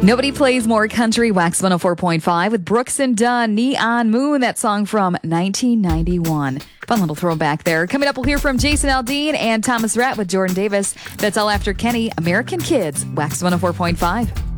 Nobody plays more country. Wax 104.5 with Brooks and Dunn, Neon Moon, that song from 1991. Fun little throwback there. Coming up, we'll hear from Jason Aldean and Thomas Rhett with Jordan Davis. That's all after Kenny, American Kids, Wax 104.5.